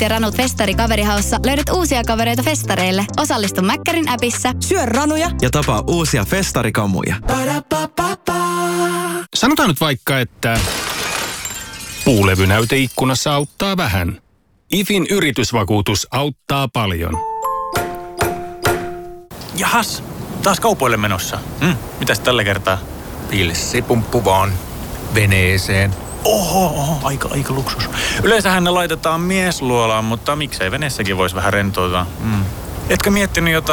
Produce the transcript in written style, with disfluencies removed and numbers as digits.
ja Ranut Festari kaverihaussa löydät uusia kavereita festareille. Osallistu Mäkkärin appissa. Syö ranuja ja tapaa uusia festarikamuja. Sanotaan nyt vaikka, että puulevynäyteikkunassa auttaa vähän. IFin yritysvakuutus auttaa paljon. Jahas, taas kaupoille menossa. Mitäs tällä kertaa? Pilssipumppu vaan veneeseen. Oho, aika luksus. Yleensähän ne laitetaan miesluolaan, mutta miksei veneessäkin voisi vähän rentoutua. Etkö miettinyt jotain